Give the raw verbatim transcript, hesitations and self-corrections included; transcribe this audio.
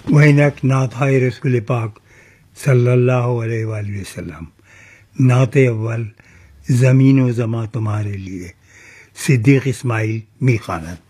वैनक नात हाय रसूल पाक सल्लल्लाहु अलैहि वसल्लम। नाते अव्वल ज़मीन व ज़मा तुम्हारे लिए। सिद्दीक़ इस्माइल मीखानत।